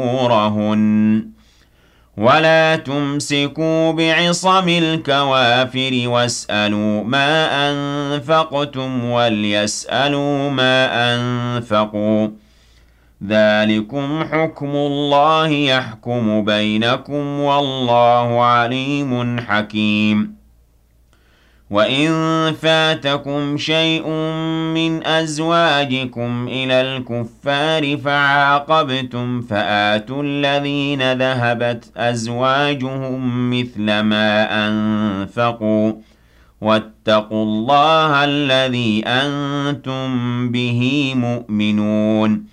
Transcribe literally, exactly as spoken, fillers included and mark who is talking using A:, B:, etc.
A: أجورهن ولا تمسكوا بعصم الكوافر واسألوا ما أنفقتم وليسألوا ما أنفقوا ذلكم حكم الله يحكم بينكم والله عليم حكيم وَإِن فَاتَكُمْ شَيْءٌ مِّنْ أَزْوَاجِكُمْ إِلَى الْكُفَّارِ فَعَاقَبْتُمْ فَآتُوا الَّذِينَ ذَهَبَتْ أَزْوَاجُهُم مِّثْلَ مَا أَنفَقُوا ۚ وَاتَّقُوا اللَّهَ الَّذِي أَنتُم بِهِ مُؤْمِنُونَ